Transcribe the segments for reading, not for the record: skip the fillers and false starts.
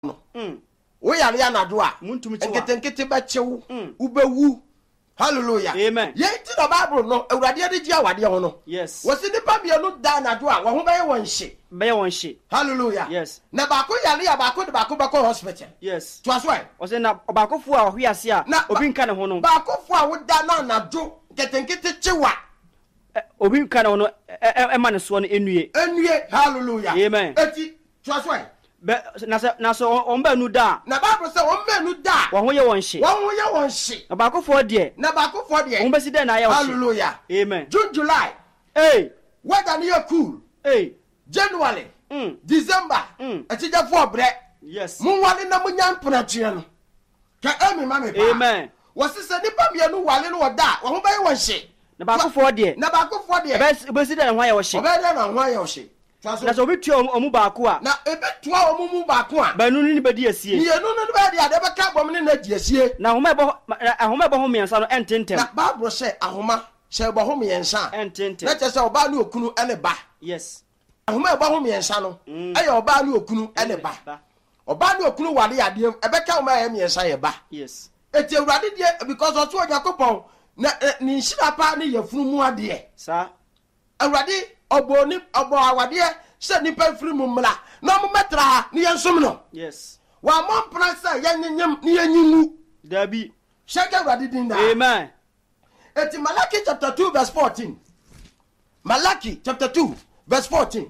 we yare anado a nkete ba chewu ubewu hallelujah amen ye ti the Bible no awurade de gi awade ho no yes wo se nipa bia no da anado a wo ho be won hye hallelujah yes na ba ko yare ya ba ko de ba ko hospital yes to aso o se na ba ko fu a hwe ase a obi nka ne ho no ba ko fu a wo da na anado nkete chewa obi nka ne ho no ma ne so no enue hallelujah amen eti to aso na so on ba nu da na Bible say on ba nu da wo ho ye won hye na ba ko fo de wo be si de na ye wo hallelujah amen June July weather ni cool January December etija fo bre yes mun wale na munya mpratue no ka emi ma me pa amen wo se nipa bia no wale no da wo ho ba ye won hye na ba ko fo de be si de na ho ye wo hye be de na ho ye wo hye na so bitu omu ba ko a na ebetua omu ba ko a ba nu ni be di asie ni enu no be dia de be ka bom ni na di asie na ahoma bo ho miensa no ententem na Bible say ahoma say bo ho miensa ententem na che say oba ni okunu ene ba yes ahoma bo ho miensa no eye oba ni okunu ene ba oba ni okunu wale ade ebe ka o ma ye miensa ye ba yes eti awurade die because otu Yakobon na ni nhira pa ni yefunu mu ade sa awurade obo awade se nipa firi mu mla na mo metra ni yensom no yes wa mo mpra se yenyem ni yenyimu dabi shaka awurade din da amen eti Malaki chapter 2 verse 14 Malaki chapter 2 verse 14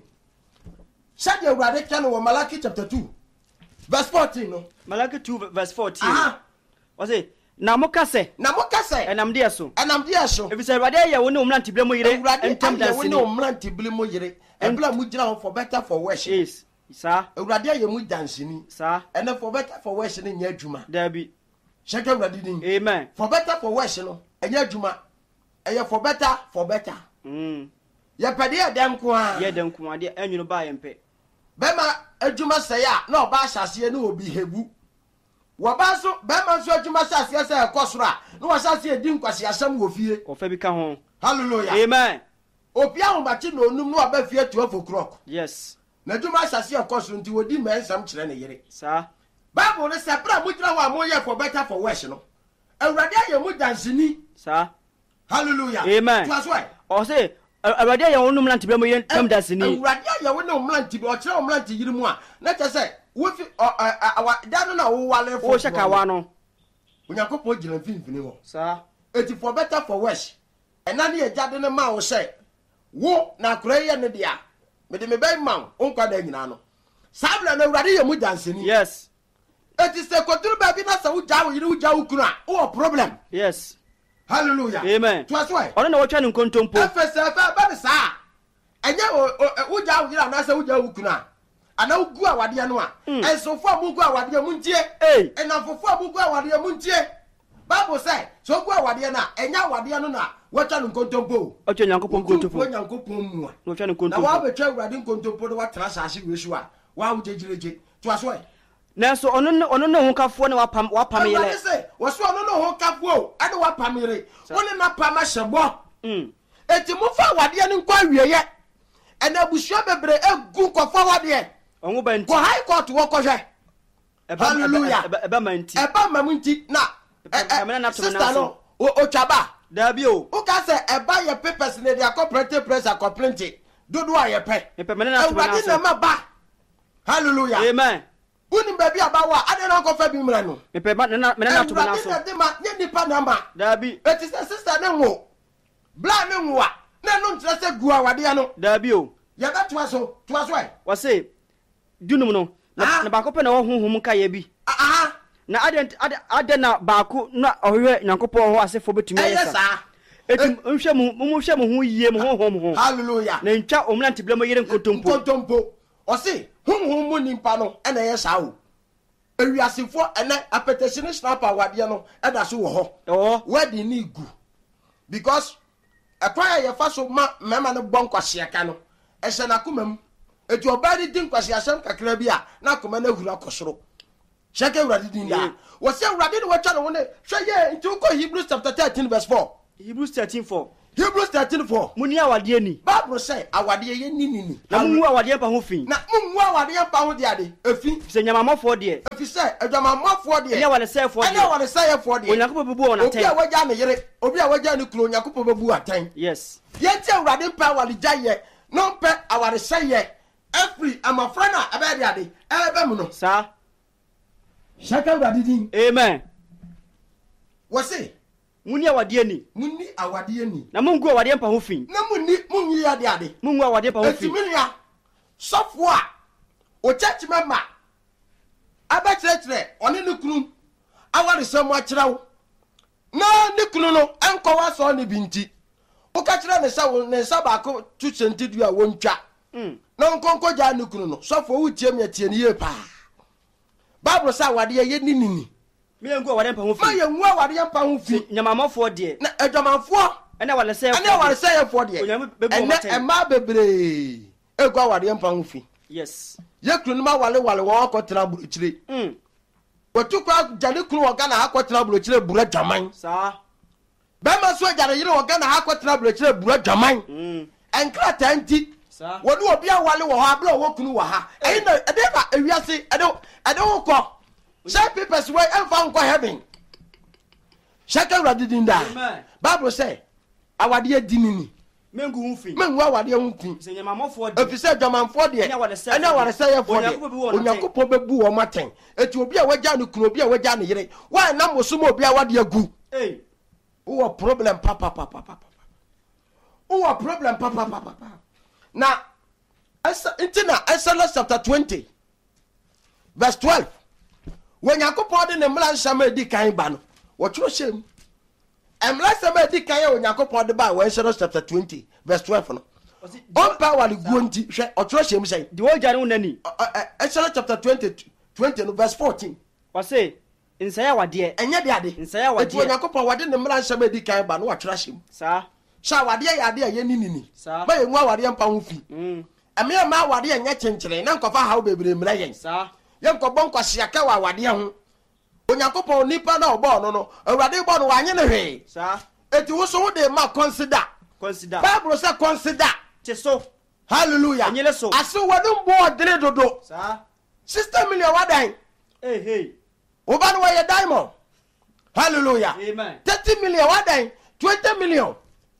shaka awurade kan wo Malaki chapter 2 verse 14 no Malaki 2 verse 14 o say na mokase enam de so ebi say awurade ye wo ne omranti ble mo yire entem da wo ne omranti ble mo yire ebla mu gira for better for worse yes sa awurade ye mu dansini sa ene for better for worse ne nya adwuma dabi shaka awurade din amen for better for worse no enya adwuma eye for better ye pede ye denko a de anwunu ba ye mpe bema adwuma say a na oba asase ne obi hebu wabaso bema so adwuma asase say ekosoro a na wasase edi nkwase asam wo fie ofa bi ka ho hallelujah amen opia ho bachi no onum no aba fie 12 o'clock yes na adwuma asase ekosoro nti wodi mensam kire ne yere sa Bible ne sepra mu kira wa mo ye for better for worse no awurade aye mu dansini sa hallelujah amen to aswai o say awurade aye wonum lanti ble mo yire tam dansini awurade aye wonum lanti o kire wonum lanti yiri mu a na che say wo fi dano na wo wale for o shaka wa no Onyankopon gina finfini ho sa eti for better for worse ena ne ejade ne ma wo say wo na kura ye ne dia me de me bay man onkwa da nyina no sabla na awurade ye mu dansini yes eti se koduru ba bi na sa wo ja wo yiri wo ja wo kunu a o problem yes hallelujah amen to aswai ono na wo twa ne nkontompo efese fa ba sa enye wo ja wo yiri na sa wo ja wo kunu a ana ugu awade no a ensofo amugu awade mu ntie enafofo amugu awade mu ntie Bible say so gu awade na enya awade no na watwa no nkontompo otwa Nyankopon nkontompo Nyankopon mu a no twa ne nkontompo na wa betwa awade nkontompo do watra saase wesu a wa wo jejireje to aso na so ono no ho kafo ne wapam yele say wo so ono no ho kafo ade wapam yele woni na pam ahyebo eti mo fa awade no nkwa wieye ena busua bebre egu kofo awade onwo ba nti ko high court wo ko hwe hallelujah eba manti na sister no o twaba dabi o ka say eba ye papers ne dia corporate press a complaint dodo a ye pe na ba hallelujah amen uni baby abawa ade na ko fa bi mra no na to na so de ma nye nipa na ma dabi eti sister ne wo bla ne wo a na no ntre se gu awade ya no dabi o ye ba to aso e wa say dunum no na ba ko pe na wo honhom ka ye bi na ade na ba ko na ohwe Nyankopon ho asefo betumi yesa etim nhwe mu ho yie mu honhom ho hallelujah na ntwa omlanti ble mo yire nkontompo o se honhom mu nimpa no ena yesa o ewiasefo ena apetition snap awade no eda so wo ho wedding ni gu because akwaya ye fa so mema no bonkwase aka no ehye na komam eti obadi din kwase asem kakra bi a na koma na hura kosoro sheke uradi din da wo se uradi no watwa no ne hwe ye nti ko Hebrews chapter 13 verse 4 Hebrews 13:4. Hebrews 13:4. Muni awade ni. Bible say awade ye ni. Na mungu awade pa ho fin. Na mungu awade pa ho de ade. Efi. Se nyamamofo de. Efi say adwamamofo de. Ene wale say for de. Ene wale say for de. Onyankopɔ bebu wona ten. Obi a waja ne yere, obi a waja ne kuro Onyankopɔ bebu aten. Yes. Yenti awade pa wale jaye. No pe awade say ye. Every amafra na ebe de ade. Ebe mu no. Sa. Shaka awade din. Amen. Wose muni awade ni. Muni awade ni. Na mungu awade pa ho fin. Na munyi ade ade. Mungu awade pa ho fin. Etiminia. Sofo a o church member abachire one ne kunu awade sam akira wo. Na ne kunu no enko wa so ne binti. O ka kire ne sawo ne saba ko tu sentidu a wontwa. Na nkonko ja ne kunu no. Sofo wo tie me tie ne ye pa. Bible say awade ye ni. Me ngu awade pa ho fin. Ma ye ngu awade pa ho fin. Nyamamofo de. Na adwamanfo ene wale say for. Ene wale say for de. Ene ema bebre. Egu awade pa ho fin. Yes. Ye kunu no ma wale wo akotena buruchire. Wotu kwa jale kunu wo Ghana akotena buruchire bura dwaman. Sa. Be ma so jare yire wo Ghana akotena buruchire bura dwaman. Enkra tanti. Sa. Wonu obi awale wo ha bla wo kunu wo ha. Eyi na ede ba ewiase ede wo ko. Say people way and found heaven. Shaka awade din da. Bible say awade dinini. Mengu hunfi. Mengu awade hunfi. Se nyamamofo de. Efise dwamanfo de. Ene wale say for de. Onyankopɔ bebu wo maten. Eti obi a waja ne kunu obi a waja ne yere. Wa na mosom obi a wade agu. Wo problem papa. Wo problem papa. Na Exodus chapter 20 verse 12. When Yankopɔ de ne mla nsama di kan ba no. Wo tro shem. Emla sama di kan when Yankopɔ de ba Exodus chapter 20 verse 12 no. On power the guanti hwe o tro shem say. The word jare unani. Exodus chapter 20 no verse 14. Wa say insaya wade. Enye de ade. Insaya wade. Eti when Yankopɔ wade ne mla nsama di kan ba no wa tro shem. Sa. Sha wade ya ade ye ni. Sa. Ba ye nwa wade mpa ho fi. Eme ma wade enye chenchire na nkofa hawo bebre mra yen. Sa. Yenko bon kwasiaka wa wade ho. Onyankopɔ nipa na obo no awurade bo no wanye ne hwe. Sa. Eti wo so wo de ma consider. Bible say consider. Teso. Hallelujah. Anyele so. Aso wodum bo odre dodo. Sa. 60 million wadan. Hey. Oba no ye diamond. Hallelujah. Amen. 30 million wadan. 20 million.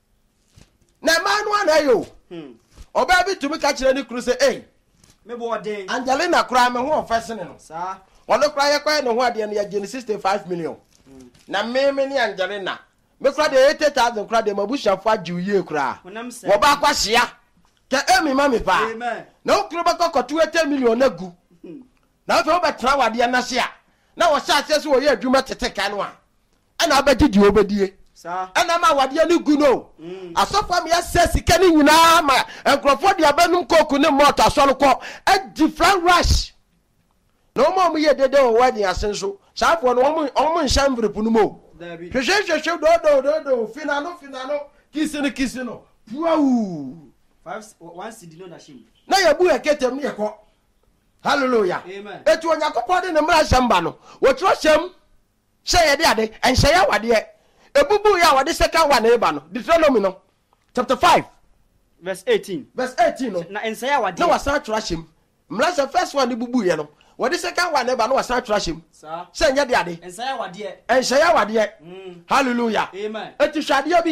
Na manu anayo. Oba bi tumi ka kire ni kru say eh. Me bo odin. Angelina kra me ho ofesene no. Sa. Ono kra ye kwa ne ho ade no ye 65 million. Na me ni Angelina. Me kra de 80,000 kra de mabusha fa jiwie kra. Wo ba kwa hia. Ke emi ma me pa. Amen. Na okro ba kokoto 80 million na gu. Na fa ba tra wade na hia. Na wo sha ase so wo ye adwuma tete kan no a. Ana abagidi obedie. Sa. Ana ma wade na gu no. Asofa me ase sika ni nyina ma enkrofo de abanum koku ne motor so no ko a different rush. No mo ye dede o wadi asenso. Safo no omo nshambre punu mo. Hwehwehwehwe do finano kisino wow 1 cedi no na shim na yabu eketem ne yeko. Hallelujah. Amen. Etu Onyankopɔ de ne mra shamba no wo tro hyem hye ye de ade enhye ya wade ebubu ya wade second one e ba no Deuteronomy no chapter 5 verse 18 no na ensaya wade na wasa tro hyem mra se first one bubu ye no wade second one e ba no wasa tro hyem sa hye nye de ade ensaya wade hallelujah. Amen. Etu hwade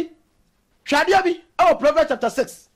bi oh Proverbs chapter 6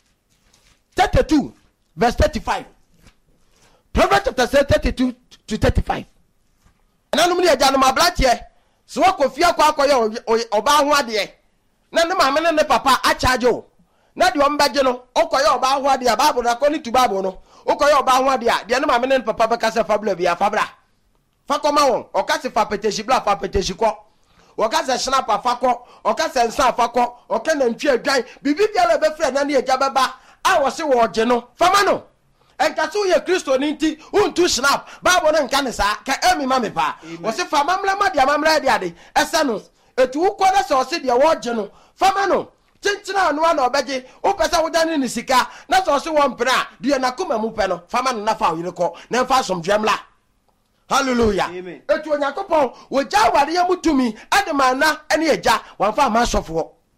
32 verse 35. Proverbs chapter 6 32 to 35. And anum ne agya no mabratie so wakofia kwa akoye oba ho ade na ne maame ne papa a charge o na de ombaje no okoye oba ho ade Bible na according to Bible no okoye oba ho ade de ne maame ne papa be ka se fabula bia fabra fa koma won o ka se fa peteshi bla fa peteshi ko o ka se snap fa ko o ka se nsa fa ko o ka na ntwi adwan bibi bia le be frɛ na ne agya beba a wo se wo gye no fama no enkaso ye Kristo ninti untu snap Bible no nka ne sa ka emi ma me pa wo se fama mlama dia mamra dia de ese no etu uko na so se dia wo gye no fama no tintina no na obeje wo pesa wo dane ni sika na so se wo mpena dia na koma mu pe no fama no na fa yire ko na fa somdwemla. Hallelujah. Amen. Etu Onyankopon wo ja ware ya mutumi adema na ene eja wan fa ma sofo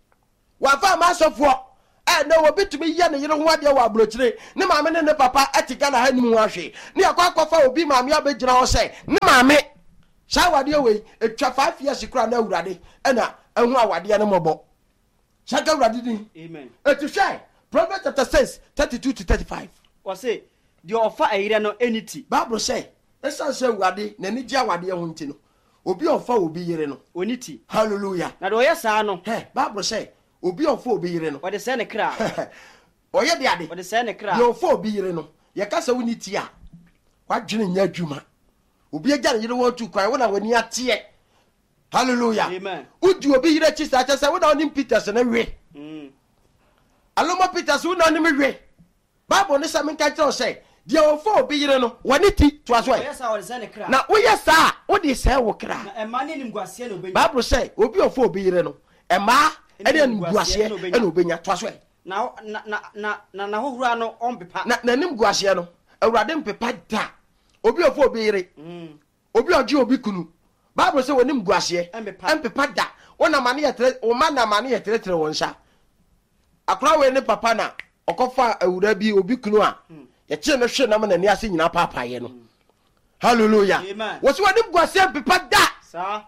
wafa masofo na obi tumi ye ne yere ho ade wa abrochire ne maame ne papa etika na hanim ho ahwe ne akwafa obi maame abegyina ho se ne maame sha wade we etwa 5 years kura na awurade na ehu awade ne mobo shaka awurade din amen etuhwe Proverbs chapter 6 32 to 35 o say the offer ayire no enity Bible say esa se awurade na ni dia awade ho nti no obi ofa obi yere no oniti hallelujah na do yesa no Bible say obi ofa obi yere no o de se ne kra oye de ade o de se ne kra ye ofa obi yere no ye ka se woniti a wadwene nya adwuma obi agya yere wo tu kwan wona wani ate hallelujah amen udi obi yere chi sa cha se wona onim Peters na we aloma Peters wona onim we Bible ne se men ka tell say de ofa obi yere no wani ti to aso na wo yesa wo de se wo kra na ema ne nimguase na obenya Bible say obi ofa obi yere no ema ene nimguase na obenya to aso na hohura no ompepa na nimguase no awurade mpepa da obi ofa obi yere obi oji obi kunu Bible say wonim guase empepa da wona mane yetre o ma na mane yetre wonsa akra we ne papa na okofa awura bi obi kunu a ye kire no hwe na ma nani ase nyina papa ye no hallelujah wo so wonim guase empepa da sa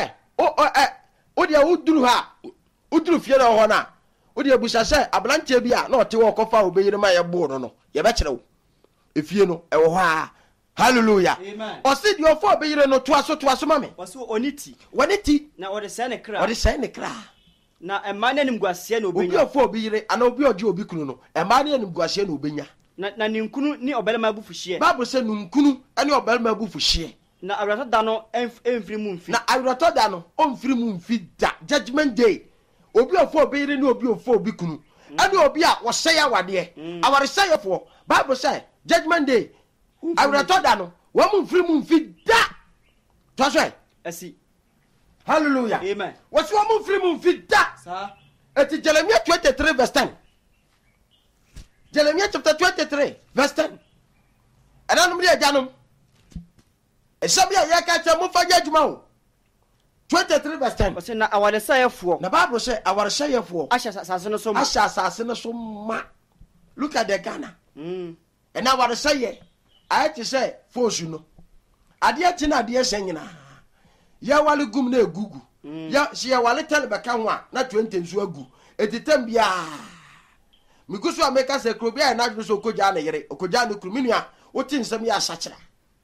o dia uduru ha uduru fie na ho na o dia busa se ablanche bi a na ote wo okofa obeyire ma ye bo no ye be kire wo efie no e wo ho a hallelujah o se di ofo obeyire no to aso mame o se oniti na o de se ne kra na ema ne nimguase na obenya obi ofo obeyire ana obi oje obi kunu no ema ne nimguase na obenya na ninkunu ni obelema bufuhie Bible say ninkunu ani obelema bufuhie na awrato da no emfiri mu mfi na awrato da no omfiri mu mfi da judgment day obi ofo obeyire ni obi ofo obi kunu ani obi a wo sey awade aware seyefo Bible say judgment day awrato da no wo mu mfiri mu mfi da to so asi hallelujah amen wo so mu mfiri mu mfi da sa eti Jeremiah 23 verse 10 Jeremiah chapter 23 verse 10 ananum de ajanum esabia ya ka cha mu faja adwuma o 23 verse 10 o se na aware sayefo na Bible say aware sayefo asha sase no so ma look at the Ghana and aware saye I to say force no ade ati na ade esenyina ya wale gum na egugu ya si ya wale tele beka ho a na 20 nsu agu etitam bia mikusu ameka se krobia na dwo so koja na yere okoja no kruminu woti nsem ya sachira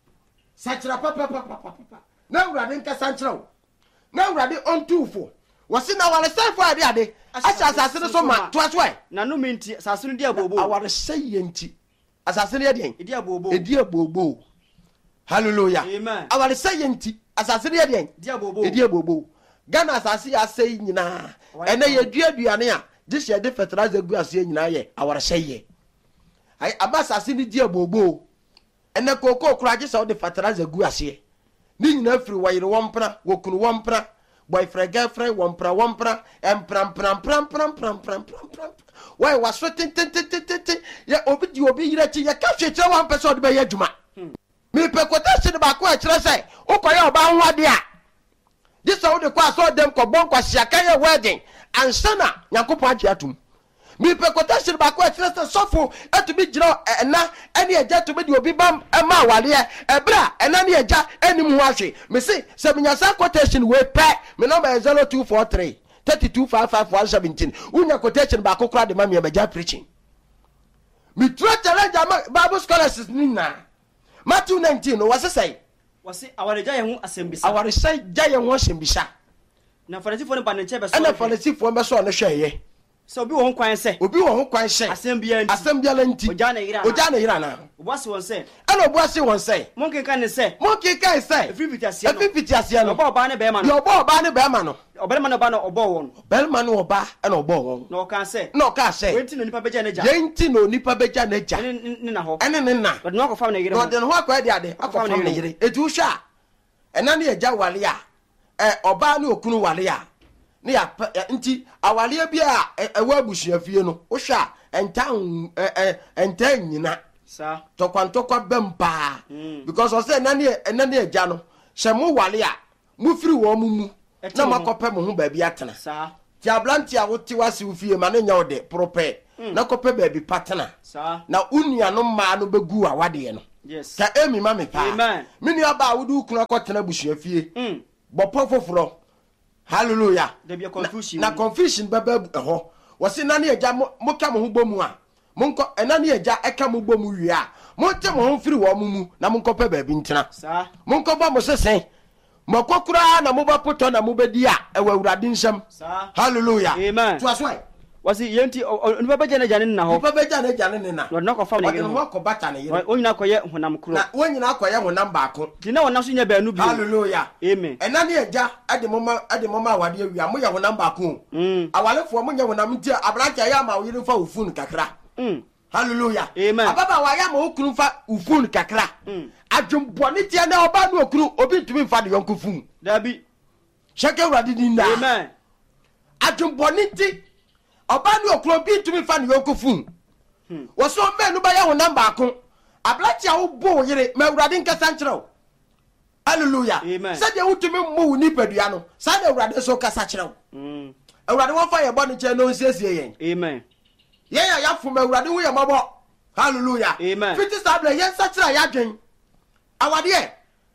papa na urade nka sanchira wo na urade ontufo wose na wale sefo ade acha asase no so ma to aswe na no minti asase no dia bobo aware sayenti asase no ye edi abobo hallelujah amen aware sayenti asase no ye edi abobo Ghana asase ya sei nyina ene ye duaduane a dise de fertilizer gu ase nyina ye aware seye ai abasase ni di abobo ene koko kuraje se de fertilizer gu ase ni nyina firi wayire wompra wokunu wompra boyfriend girlfriend wompra empram why was sweating ya obi yire chi ya ka hwetire wan person de be ya djuma mi pe quotation ba ko a kire sai ukoye oba nwade a this how the kwa so dem ko bon kwa sia kan ye wedding ansana yakopon age atum mi pe quotation ba ko a kire sai sofo etubi giro na ene eja to be di obi bam ma wale ebra ena ne eja enim ho ahwe me se se minyasa quotation we pe me number 0243 325517 unya quotation ba ko kra de ma me eja preaching mi try challenge Bible scholars nina Matthew 19 no was say aware jaye ho asembisa aware say jaye ho asembisa na farisifo ne banenche be so na farisifo be so no hweye so obi wo ho kwan se asembia lanti oja na yira na obuase won se ana obuase won se monke kan se efifiti asia no oba ne be ma no obelma no ba no obo won belma no oba ana obo won no kan se wenti no nipa beja na ja ni na ho ene ne na but no ko fam na yire no de ho akwa de ade akwa fam na yire etu hwa ena ne eja wale a oba ne okunu wale a ne ya nti awale bi a ewa abusuafie no wo hwa enta nyina sa tokwantokwa bempa because o say ena ne eja no hye mo wale a mu firi wo mu na makope mo ho ba bi atena sa ti ablanti a wote wase ufie ma no nya ode prope na kope baby partner na unua no ma no begu awade no yes ka emi ma me pa me nua ba wodu kunu akotena busua fie bopo foforo hallelujah na confusion baba ho wose na ne eja mo ka mo ho bomu a monko ena ne eja eka mo bomu wi a mo te mo ho firi wo mumu na monko pe baby ntena monko ba mo sesen makokura na mo ba poto na mo bedi a ewa urade nsam hallelujah amen to aswai wasi yenti oni baba jana jana na ho baba jana jana ne na na ko fa ne yiri ho ko bata ne yiri onyina koye honam kro na onyina akoye honam ba ko dina wona so nya ba anu bi hallelujah amen ena ne eja ade mama awade awia mo ye honam ba ko awalefo mo nya honam ntia abraka ya ma yiri fa ufun kakra hallelujah amen ababa wa ya ma okunu fa ufun kakra adwumboni tia na oba no okunu obi ntumi fa de yonko fun dabi sheke urade dinda amen adwumboni ti oba no okunu obi ntumi fa de yonko fun wo so me no ba ya honam ba ko ablachia wo bo yire ma urade nkasa nkyerɛw hallelujah said you to me mu ni padua no said urade so kasa kyerɛw urade wo fa ye bɔ ne kyɛ no nsiesie yen amen ya fo ma urade wo ye mabɔ hallelujah amen fiti stable yen sa kyerɛ ya dwen awade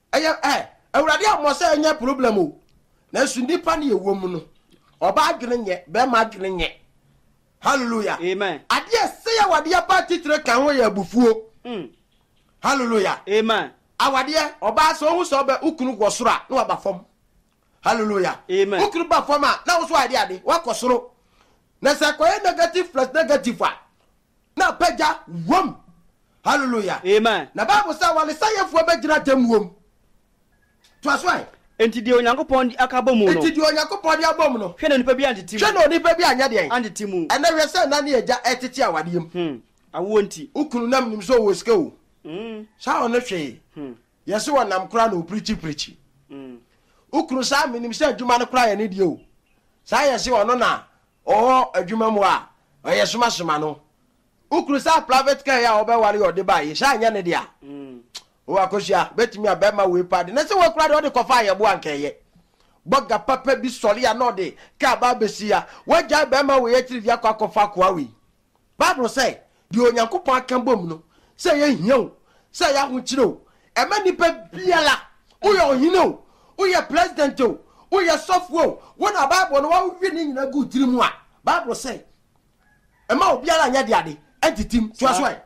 urade amo sɛ enya problem o na su nipa ne ye wo mu no oba adwene nye be ma adwene nye hallelujah amen ade se ya wade ya ba titire kan ho ya bufuo hallelujah amen awade oba so hu so be ukunu gwo soro a na waba fam hallelujah amen ukunu ba fam a na wo so ade wa kosoro na se koye negative plus negative a na pagya wom hallelujah amen na bible say wale sayefo be gira tem wom to aswai enti de onyankopon aka bom no enti de onyankopon de abom no hwe na nipa bi antiti hwe na nipa bi anya de antiti mu ena hwe se na ne eja etiti awadem awo nti ukunu nam nim so wo sika o sa ono hwe yesi wonam kra na preach ukunu sa minim se adwuma no kra ye ne die o sa yesi wono na adwuma mu a oyesuma soma no ukunu sa private car ya obeware ode ba ye sa anya ne dia o akosia betimi abema we pad na se wo kra de ode kofa ye bo ankeye boga papa bi sori ya no de ka ba besia waja abema we ye tiri ya kofa kwa we bible say di onyankopon aka bom no se ye hian se ya ho kire ema nipa biala wo ye ohine o wo ye president o wo ye software wo na bible no wa wi ni nyina gu tiri mu a bible say ema obiala anya de ade entitim to aswai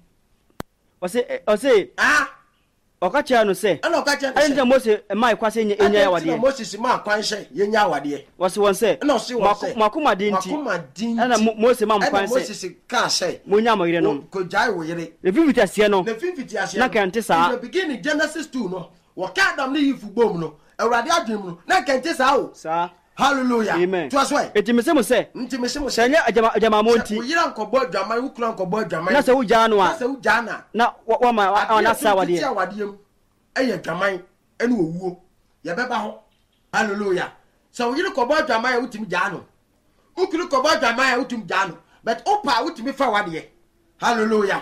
ose okacha no se ana okacha no se ande Mose mai kwase enya ya wade Moses ma kwanhye yenya wade wose won se na ose won se makoma dinti ana Mose ma mkwanse Moses ka se monya mo yire no ko jai wo yire le fifiti ase no le fifiti ase na kante sa the beginning Genesis 2 no wo ka Adam ne yifu bom no awurade adwem no na kante sa o sa hallelujah amen to aswai etimese mo se senya ajama monti uyira nkobo adwaman ukura nkobo adwaman na se uja no a na se uja na na wa ma na sa wade eye adwaman ene owuo ye beba ho hallelujah so uyira nkobo adwaman utimi ja no ukuru nkobo adwaman utimi ja no but opa utimi fa wade hallelujah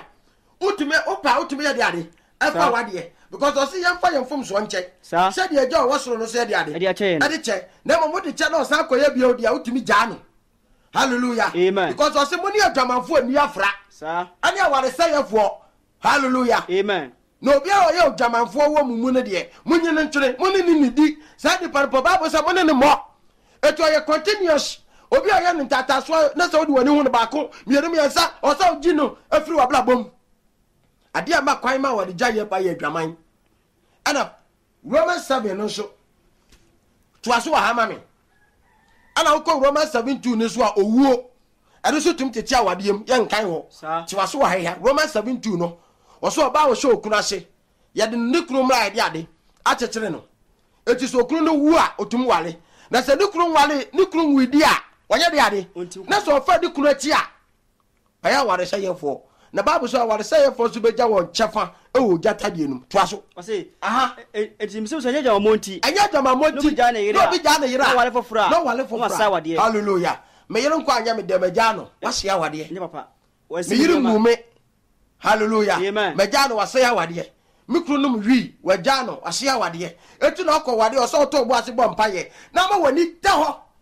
utimi ya de ade afa wade because o see yam fa yam fom so nche said ye ja wo soro no said ye ade ade che na mo de che na sa koye bia odi a utimi ja no hallelujah amen because o see mo ni adwamanfo ani afra sa ani aware sayefo hallelujah amen no bia o ye adwamanfo wo mumu ne de munyi ne ntwere munni ni di said the bible say munni ne mo eto ye continuous obi o ye ntata so na so odi wani hu ne ba ko mierum ye sa o sa ogi no afiri wa bla bom ade ama kwan ma wade jaye ba ye adwaman ana Romans 7 no so to aso wa hama me ana uko Romans 7:2 ne so a owuo ade so tum tete awadem ye nkan ho to aso wa ha Romans 7:2 no wo so ba wo so okunu ase ye de ne kunu mra ade ade akekere no eti so okunu no wu a otum wale na se ne kunu wale ne kunu widi a wonye de ade na so fa de kunu achi a aya ware sayefo na bible so ware sayefo so beja won chefa ewo jata die num to aso ose aha etimse so nya monti anya jama monti no bi jana yira no wale fofura hallelujah me yero nko anya me dem jano wase ya wade ne papa me yiri mume hallelujah me jano wase ya wade mikru num wi wa jano wase ya wade etu na okọ wade o so to bo ase bo mpaye na ma wani ta ho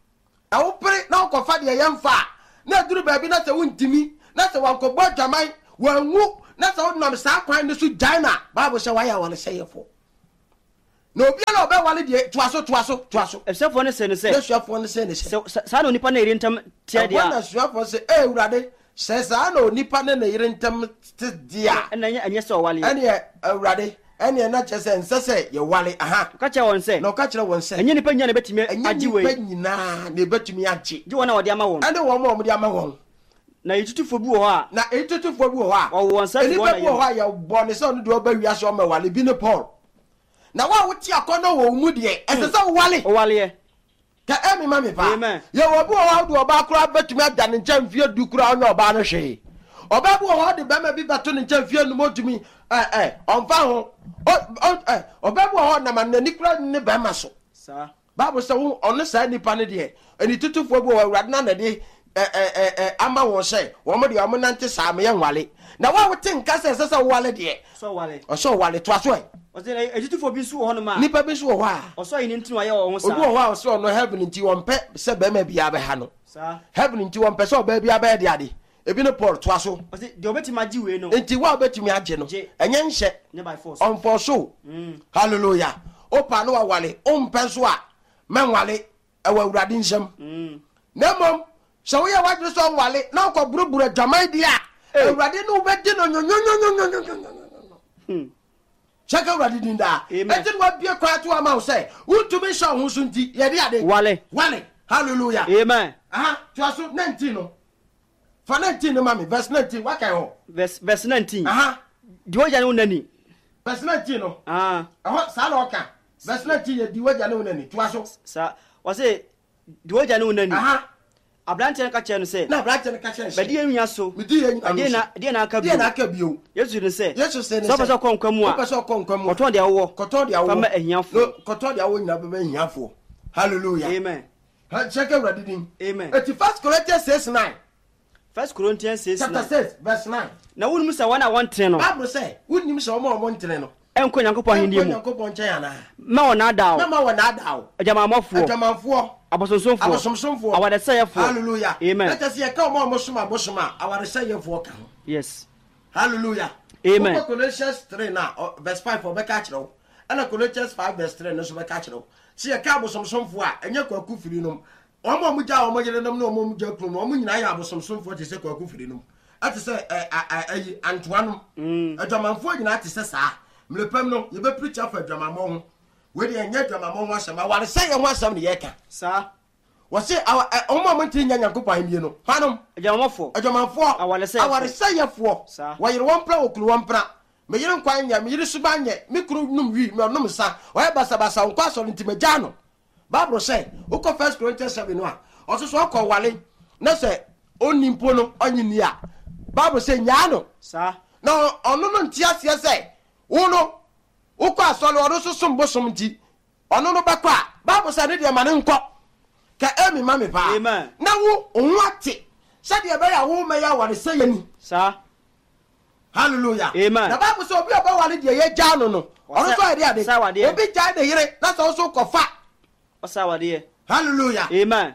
awo pere na ko fa de yemfa na duru ba bi na se wontimi na se wanko bo dwaman wanwu na se wonam sa kwan ne so jaina Bible say why awale sayefo no obi na obe wale de toaso efsefo ne se ne se efsefo ne se ne se sa no nipa na iri ntam tie dia na efsefo se urade se sa no nipa na iri ntam dia na anya se wale ene urade ene na chese nsese ye wale aha ka che won se no ka kire won se enye nipa nya na betimi agi we enye nipa nyina na betimi agi ji wona wode ama won ene won mo de ama won na yitutufo bi wo ha na yitutufo bi wo ha o won se bi wo ha ya bo ne so no de oba wiase o ma wale bi ne Paul na wa wuti akono wo mu de ese so wale o wale ye ka emi ma me pa ye wo bi wo ha do oba kura betumi ada ne ncha mfie du kura onye oba no hwe oba bi wo ha de bema bi beto ne ncha mfie no modumi onfa ho oba bi wo ha na man ni kura ne bema so sa Bible say on sa nipa ne de eni tutufo bi wo awurade na de ama won say wo mo de o mo nante sa me wale na wa wote nka se se wale de so wale o so wale to aso e o se ejitufo bi su ho no ma nipa bi su wo ha o so yin ntinu aye wo sa obi wo ha o so no heaven nti won pe se be ma bia be ha no sa heaven nti won pe so be bia be de ade ebi no Paul to aso o se de obeti ma ji we no nti wa obeti mi age no enye nhye ne by force on for so hallelujah o pa no wa wale o mpe so a men wale e wa awurade nsem na mom so we wa dre so wale na ko buruburu adwaman dia awurade no be di no chaka awurade din da enti wa bie kwa to ama wo say wutumi sha ho so nti ye de ade wale hallelujah amen to aso 19 no for 19 no mami verse 19 wa kai ho verse 19 diwoja ne unani verse 19 no sa na oka verse 19 ye diwoja ne unani to aso sa wa say diwoja ne unani abrante ka che no se na abrante ka che be die nwia so me die nwia die na aka bio yesu ne se so pese konkwam a pese konkwam koton de awo fama ahiafo no koton de awo nyina be ahiafo hallelujah amen check everybody din amen 1 Corinthians 6:9 1 Corinthians 6 chapter 6 verse 9 na wonu se wana wontre no Bible say wonim se omo ntre no enko Nyankopon hindi mu Nyankopon nche yana ma wona dawo na ma wona dawo adwamanfo abosonsomfo awadesayefo hallelujah amen let us hear come omo soma awadesayefo ka yes hallelujah amen Colossians 3 na verse 5 for be ka kire wo and Colossians 5 verse 3 no so be ka kire wo see ka abosonsomfo a enye kwaku firi no omo mu ja omo yele nam no omo mu ja krum omo nyina ya abosonsomfo te se kwaku firi no ati se ayi antoanum adwamanfo nyina ati se saa mlepam no ye be preach afa adwamammo ho we de enye adwamammo ho asema wale se ye ho asem ne ye ka saa wo se omo mo nti nya Nyankopon bie no hanom adwamanfo awale se yefo wo yere won pra okuru won pra me yere nkwan nya me yere suba nye me kuru num wi me onum sa wo ye basa nkwa so nti meja no Bible say uko 1 Corinthians 7 no a oso okọ wale na se onimpo no onyini a Bible say nya no saa na ono no ntia ase say wono uko asole odo so sombosom nti ono no bakwa Bible say ne de ma ne nkọ ka emi ma me pa amen na wo onwate sade be ya wo me ya ware say yani saa hallelujah amen na Bible say obi oba wale de ye ja no no ono so ade obi ja de yire na so kofa osawade hallelujah amen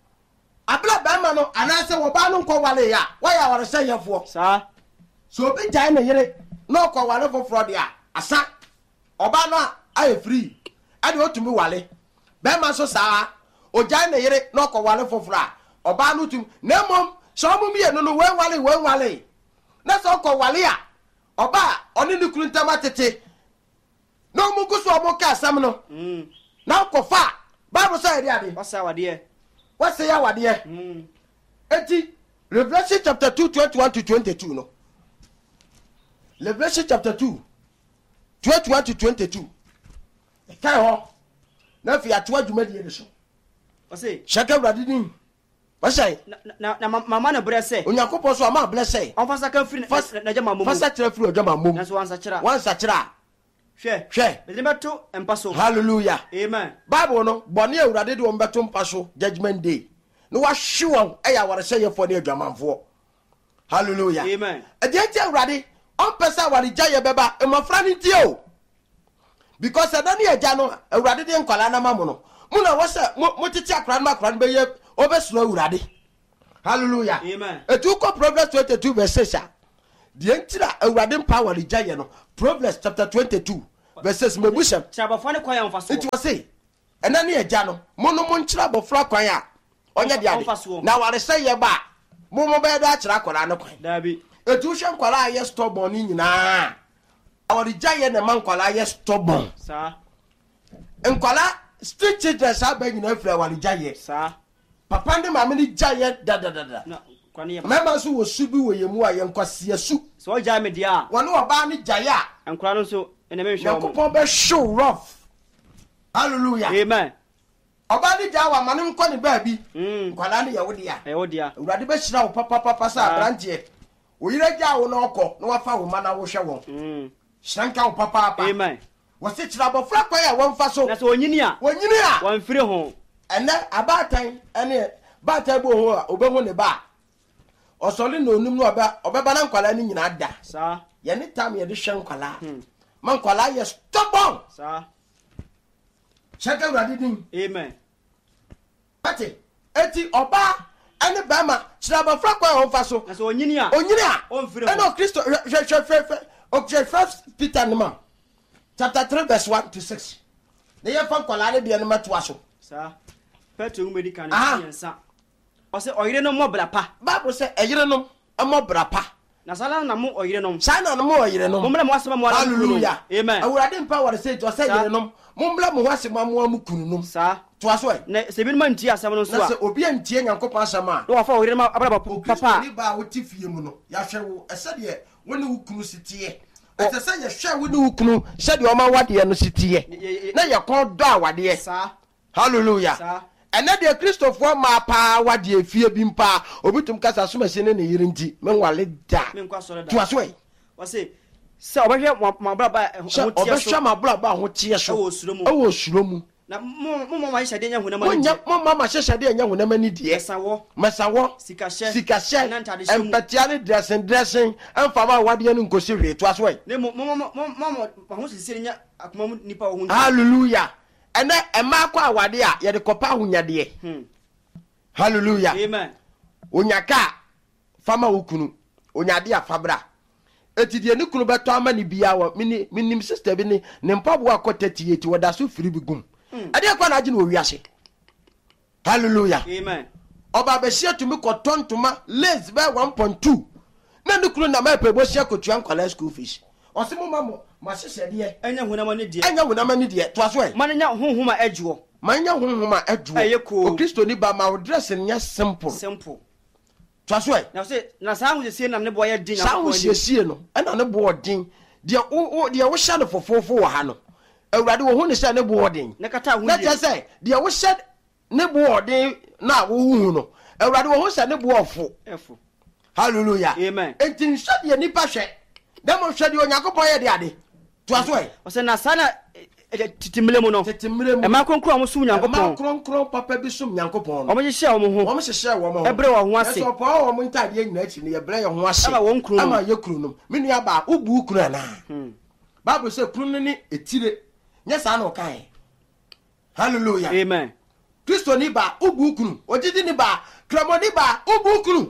abla ba ma no anase wo ba no nkọ wale ya wa ya ware say yefo saa so obi ja na yire na okọ wale foforo de a asa oba no a free ade otumi wale ba ma so saa oja na yire na okọ wale foforo a oba no tum na mom so mum ye no we wale na so okọ wale a oba oni ni kuru ntama tete no mu guso omo ka asam no na okọfa Bible say ade ade what's say awade eti Revelation chapter 2:21 to 22 no Revelation chapter 2:21 to 22 kai ho na fi atwa dwumadi ne so say shaka bradin say na mama na blesse Onyankopon so ama blesse on fasa kan free na jama mom fasa kira free jama mom na so wansa kira hwe be beto empaso hallelujah amen Bible no bone awurade de won beto mpaso judgment day no wa hwewon eya ware say yefo ne adwamanfo hallelujah amen ade awurade on pesa ware jaye beba emafra ni tie o because adani eja no awurade de nkwala na mamu no mu na wo se mo titi akran ma akran be ye obesuro awurade. Hallelujah. Amen. Etuko Proverbs 22 verse 6. The entire awurade power the giant no. Proverbs chapter 22 verse 6 mebushem. Chabafo ne kwaya mfaso. It was say. Ena ne agya no mono monkyira bofra kwan a onye de ade. Na ware say ye ba. Momo be da kyira kwara no kwan. Dabi. Etu hwe kwara ye stubborn ni nyina. Aware giant na man kwara ye stubborn. Sa. Nkwala street children sa ba nyina afra aware giant. Sa. Papa ndi mama ni giant da. Na kwani ye. Mema so wo su bi wo yemu a ye nkwase su. So ja me dia. Wonu oba ni giant. Enkura no so ene me hwe. Yakopon be show rough. Hallelujah. Amen. Oba ni giant wa mane nko ni ba bi. Nkwala ni ye wo dia. E wo dia. Urade be hira wo papa sa branche. Wo yire gya wo na okọ na wafa wo mana wo hwe won. Shanka wo papa. Amen. Wo se kira bofra kwa ya wo mfa so. Na so onyini a. Wan fire ho. Ene abatan ene batan bo ho a obehu ne ba. Osole na onum no obeba na nkwala ni nyina da. Sa. Ye ne tam ye de hwe nkwala. Man nkwala ye stubborn. Sa. Shaka urade din. Amen. Ati eti oba ene ba ma kira bofra kwa ya wo mfa so. Na so onyini a. Onyini a. Eno Kristo hwe first Peter no chapter 3 verse 1 to 6. Ne ye fa nkwala ne de ne matoa so. Sa. Petro medical yensa. O se oyire no mo brapa. Bible say eyire no mo brapa. Na sala na mo oyire no. Sana no mo oyire no. Mo mra mo asema mo ala. Hallelujah. Amen. Awurade mpa wore say to say yire no. Mo mra mo asema mo amukunu no. Sa. To aso e. Na se bi no mantie asema no so a. Na se obi antie Nyankopon asema. Do wafa oyire no abraba papa. Ni ba woti fie mu no. Ya hwe wo ese de woni wukunu sitie. Ese se ye hwe woni wukunu se de o ma wade no sitie. Na ye kon do awade. Sa. Hallelujah. Sa. Ene de Christopher ma pa wade afie bi mpa obitum kasa so machine ne yire nti menwale da. Menkwa sore da. To aso e. Wase se obehwe mabraba ho tie so. Obehwe mabraba ho tie so. Ewo suromu. Na mo ma hyede nya hunama ni. Mo ma hyede nya hunama ni de. Masawo. Sikashe. Empatia ne dressing. Emfa ma wade ne nkosi hwe to aso e. Ne mo ho sisiri nya akoma mu nipa ho. Hallelujah. Ene ema kwa awade a ye de kopa hunyade. Hallelujah. Amen. Onyaka fama wukunu. Onyade afabra. Etidie ni kunu beto ama ni bia wo minim sister bi ni ne mpabo akota tieti woda so firi bigum. Ade kwa na agi no wiase. Hallelujah. Amen. Oba be hia tumi kotontoma lace be 1.2. Na ni kunu na ma pe bo hia kotua nkwala school fees. Osimo mamo masesede enya hunama ni die. Enya hunama ni die to aso e. Mananya honhoma adwo. Manya honhoma adwo. O Kristo ni ba ma wo dress nya simple. To aso e. Na say na sa hu sie na ne boye din. Sa hu sie no. E na ne bo din. De wo hya no fofofo wo ha no. Awurade wo hu ne sha ne bo din. Ne kata hu. Na je say de wo hya ne bo din na wo hu no. Awurade wo hu sha ne bo ofo. Efo. Hallelujah. Amen. Entin sha de nipa hwe. Demo hwe de Onyankopon ye de ade. To aso e. O se na sana titimlemu no. E ma kronkron mo sum Nyankopon. Ma kronkron papa bi sum Nyankopon. O mo hye o mo ho. O mo hye wo mo ho. Ebre wo ho ase. So pa o mo ntade nyina achi ne ebre ye ho ase. Ama won kru. Ama ye kru no. Me nua ba ubu kru ana. Bible say kru ni etire. Nya sa na o kan. Hallelujah. Amen. Kristo ni ba ubu kru. Ojidi ni ba kramo ni ba ubu kru.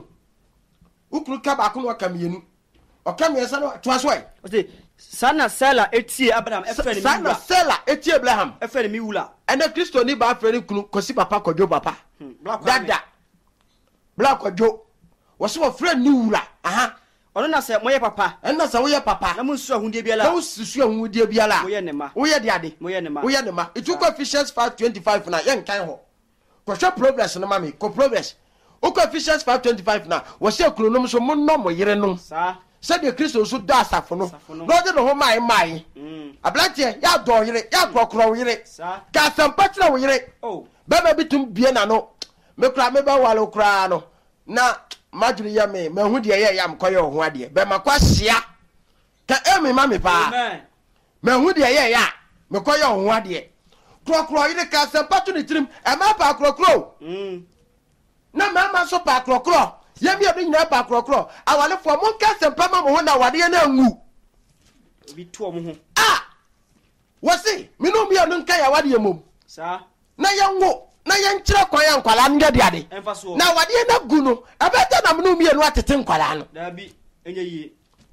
Ukru ka ba kunu akamienu. Okamiye sa no to aso e. O se sana sela etie Abraham efere mi wula. Sana sela etie Abraham efere mi wula. Ene Kristo ni ba afere kunu kosi papa kodwo papa. Dada. Black kodwo. Wo so friend ni wula. Aha. Ono na se moye papa. Ena se wo ye papa. Na munsu ahundie biala. Na ususu ahundie biala. Wo ye ne ma. Wo ye de ade. Wo ye ne ma. Wo ye ne ma. Itu ko Ephesians 5:25 na ye nkan ho. Ko hwe progress no mami. Ko progress. O ko Ephesians 5:25 na wo se kunonom so monno mo yere no. Sa. Said the Christ so da safo no. Lord no ho mai. Ablantie ya do yere, ya krokro yere. Ka sampatra wo yere. Oh. Baba bitum bie na no. Me kra me ba walo kra no. Na madwiri ya me hu de ye ya mkoye ho ade. Be makwa hia. Ka emi ma me pa. Amen. Me hu de ye ya me koye ho ade. Krokro yere ka sampatu ni trim. E ma pa krokro. Na mama so pa krokro. Yemi obi nyina pa krokro awale fo mo nka sempa ma mo ho na wade na ngu obi to mo ho wasi minu mi onu nka ya wade mom sa na ya nwo na yenkyere kwaya nkwala no de ade na wade na gu no abeta na mno mienu atete nkwala no da bi enye yi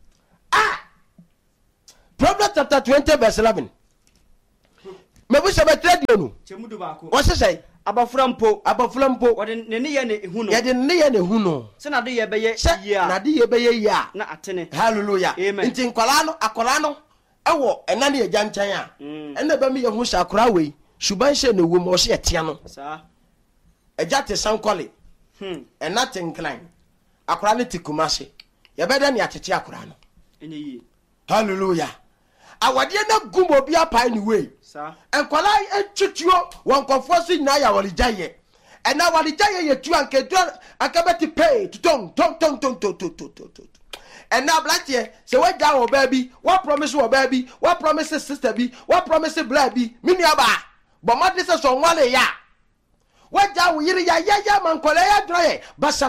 Proverbs chapter 20 verse 11 mebusha betradio no chemudu baako wo sesai abafura mpo wode ne ne ye ne hu no ye de ne ye ne hu no se na de ye beye ya na de ye beye ya na atene hallelujah nti nkwala no akola no ewo ena ne ye gyanchan a ena ba mi ye hu sakora we suban hye ne wo mo se etia no sa eja te sankole ena te nklan akola ne tikumase ye beda ne atete akola no enye yi hallelujah awade na gumo bia pai ni we sa enkwala etutuo wonkofo so nyina ya walijaye ena walijaye ye tu ankedo akabeti pay ton ena blatie se waja wo baby what promise wo baby what promise sister bi what promise blood bi mini aba bo made se so nwale ya waja wo yiri ya mankwala ya droye basa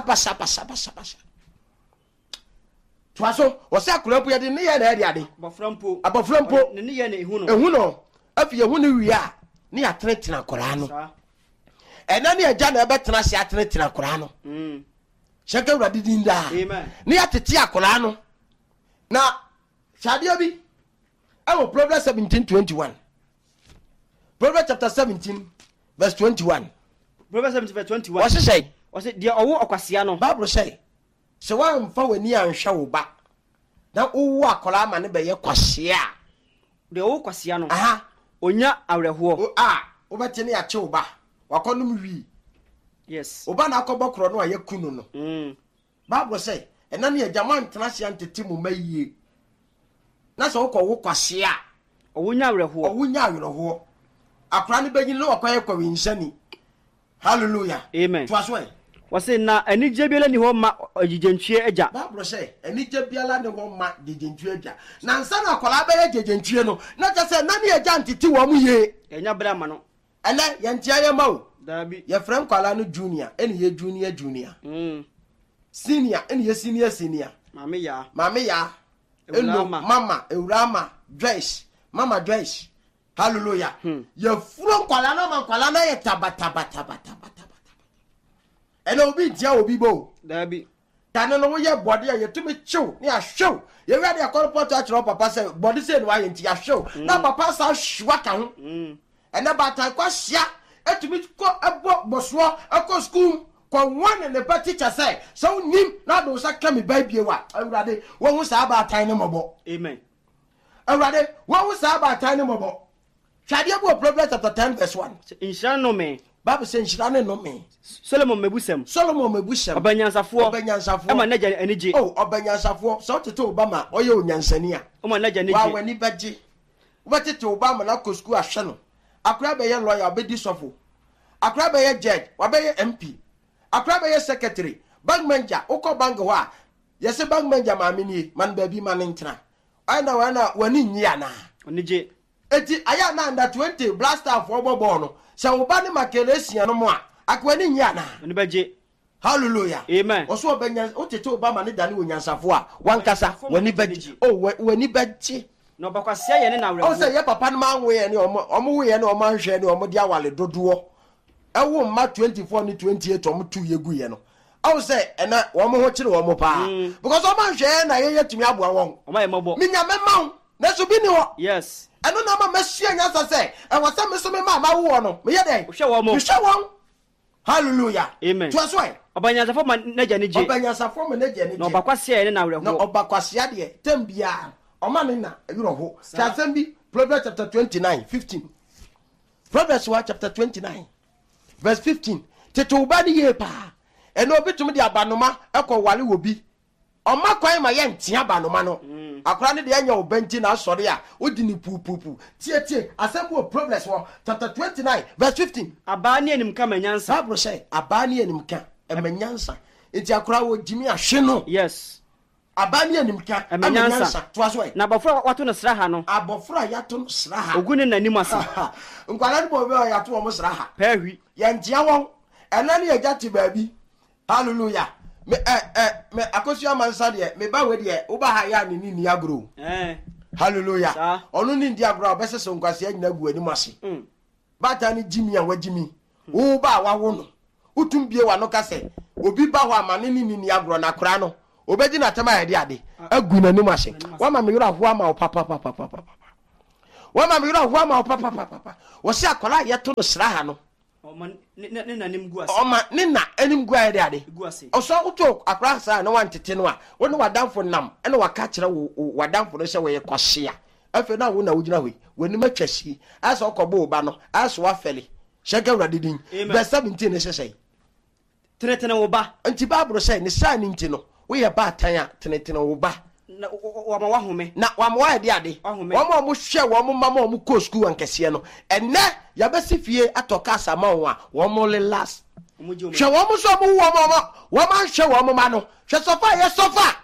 Twaso wose akulampu ye de ne ye na ade ade aboframpo ne ye ne ehu no afi ehu ne wia ne ya tretina kora no ena ne agya na ebetena se atretina kora no sheke urade dinda amen ne ya tete akora no na shadia bi awo Proverbs 17:21 Proverbs chapter 17 verse 21 Proverbs 17 verse 21 wose say wose de owo okwasia no Bible say se wa mfa wani anhwa wo ba na wo akola ama ne be ye kwasea de owo kwasia no aha onya awreho wo betene ya che wo ba wakonum wi yes wo ba na akobokro no ayekunu no Bible say ena ne agama ntena sia ntete mu mayie na so wo kwasea owonya awreho akora ne begin no wakoye kwinshani hallelujah amen twaso wase na anije biala ni ho ma jijentue eja Bible say anije biala ni ho ma jijentue eja na nsa na akola be jijentue no na ta say na ne eja ntiti wo mu ye enya bra ma no ele ye ntia ye ma o dabi ye frem kwala no junior eni ye junior senior eni ye senior mama ya eno mama Eurama Joyce mama Joyce hallelujah ye furo kwala no ma kwala na ye tabata ena obi dia obi bo dabi tane no ye body ye tumi chiw ne ahwew ye wi ade akorpot achiro papa say body say no aye nti ahwew na papa sa hwa ka ho ena bata kwa hia etumi ko ebo boso akọ school kwa one ne pa teacher say so nim na do sa ka me baibie wa awurade wo hu sa bata ne mobo amen awurade wo hu sa bata ne mobo hwade bo Proverbs chapter 10 verse 1 insha no me Bible say insha no me Solomon mebusem obanyansafo ama naja anije obanyansafo so tete obama oye onyansani a oma naja anije wa wani baje wotete obama na ko school ahwe no akura be ye lawyer obedi sofo akura be ye judge wa be ye MP akura be ye secretary bank manager ukọ bank ho a yese bank manager ma amini man ba bi man ntena ana wani nyia na onije eti aya na under 20 blaster for bobo no se oba ne makelesian no mo a akwani nyia na oni baje hallelujah amen oso obanya otete obama ne dane onyansafo a wankasa wani baje wani baje no bakwasia ye ne na awreho o se ye papa no ma nwe ye ne omo we ye ne omo ahwe ne omo dia wale dodowo ewo ma 24 ni 28 omo tu ye gu ye no o se ena omo ho kire omo pa because omo ahwe na ye yetumi aboa won omo ye mobo minya mema na so bi ni ho yes eno na ma masia nyasa se e wasa me so me ma wo no me ye den hwe wo hallelujah amen to aso e obanyansafo ma naja anije obanyansafo ma naja anije no bakwasia ye ne na awreho no obakwasia de tambia oma ne na ewuro ho Chambi Proverbs chapter 29:15 Proverbs chapter 29 verse 15 tete ubani ye pa eno obitum de abanoma ekọ wale wobi oma kwan ma ye ntia abanoma no akora ne de anya obanti na asore a odi ni pupupu tie asembo Proverbs chapter 29 verse 15 abani enim ka manyansa Bible say abani enim ka emanyansa enti akora wo jimi ahwe no yes abani animka amenyansa twaso na abofra wato no sraha no abofra yato no sraha ogune nanim ase nkwala ne bo be yato wo sraha pahwi yantia won enani agati baabi hallelujah me akosu amansa de me ba we de wo ba ha ya ni agro hallelujah onu ni ndi agro obesese nkwase anyina gu anim ase bata ni jimi a wajimi wo ba wa wo no utum bie wa no ka se obi ba ho amane ni agro na kora no obedi na tema ya de ade agu na nim ase wa ma me yura ho ama papa wa ma me yura ho ama papa wo se akola ye to no sra ha no ne na nim gu ase o ma ne na anim gu ade ade o so uto akora sa na wantete no a wo ne wadamfo nam ene waka kire wo wadamfo no se wo ye kwhye a afi na wo na wogina hoi wani matwasi asa okobo ba no asa wa fele shega wrade din verse 17 ne sesei tenetene wo ba anti babro say ne sa ni nti no wo ye ba tan a tenetene wo ba na wa ma wahome na wa ma wa de ade wa ma mo hwe wo mo mama mo ko school ankese no enne ya besi fie atoka asama wo a wo mo le last hwe wo mo so mo wo ma hwe wo mo ma no hwe sofa ye sofa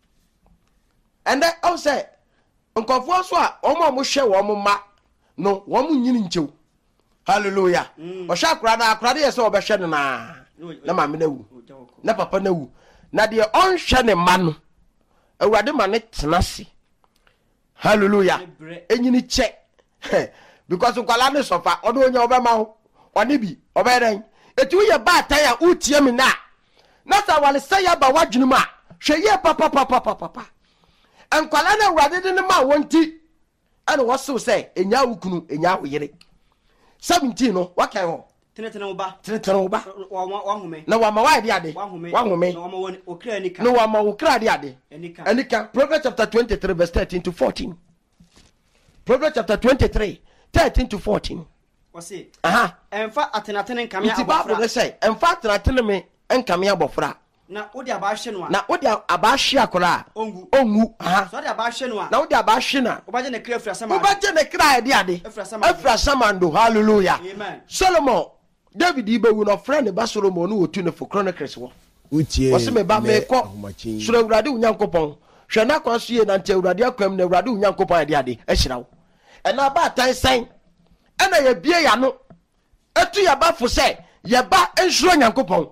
ende o say nkofo so a wo mo hwe wo mo ma no wo mo nyini nchew hallelujah o sha akra na akra de se obehwe no na ma me na wu na papa na wu na de on hwe ne ma no awurade ma ne tenase hallelujah enyini che because nkwala ne sofa odo onya obema ho one bi oberen etu ye ba tan ya utie me na sa wale say ya ba wadwunu ma hwe ye papa nkwala na awurade de ne ma wonti ene wo so say enya wukunu enya wo yire 17 no wakan ho tenetene wo ba wa home na wa ma wa de ade wa home na wa ma okra nika no wa ma okra de ade enika Proverbs chapter 23 verse 13 to 14 Proverbs chapter 23 13 to 14 wase emfa atenatene nkamia abofra ti Bible say emfa atenatene me nkamia abofra na odi abahwe no a na odi abahwe akora ongu so odi abahwe no a na odi abahwe na obaje ne kra afra sama obaje ne kra de ade afra samando hallelujah amen Solomon David ibewu no friend ba Solomon no otu ne for Chronicles wo utie wase me ba me ko sura awurade unyankopon hwe na kwa so ye na nte awurade akwam na awurade unyankopon de ade ahirawo ena ba tan san ena ye bie ya no etu ya ba fo se ye ba enhuro nyankopon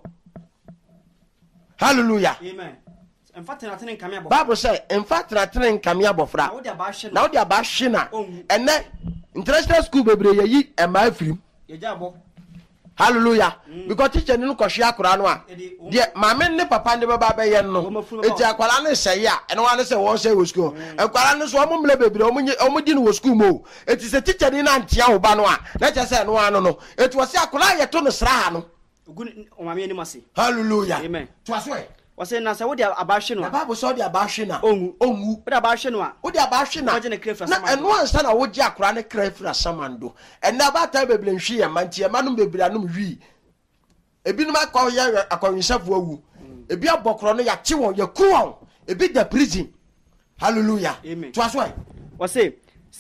hallelujah amen emfa tenatene nkamia abofra Bible say emfa tenatene nkamia abofra na odi abahwe na ene international school bebre yi ema afirim ye jabo hallelujah because teacher ni ko hwe akora no a de mama ne papa ne baba be ye no eti akwala ne se ya ene wa ne se wo se wo school akwala ne so omumle bebre omudi no wo school mo eti se teacher ni na ntia wo ba no a na che se no ano no eti wo se akwala ye to no sra ha no ogun o mama ni mase hallelujah amen to aso e wase na sa wodi abahwe no na Bible so di abahwe na ongu wodi abahwe no a wodi abahwe na waje ne krefra na sama eno ansa na woji akora ne krefra samando ena ba ta bebre nhwe ye mantie manum bebre anum hwi ebinum akọ ya akọnwensafo awu ebi abokro no ya che won ya ku won ebi da prison hallelujah to aso ai wase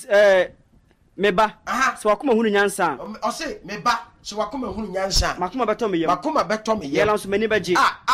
meba so wakoma hunu nyansa o se meba so wakoma hunu nyansa makoma beto me yem ye lanso mani baji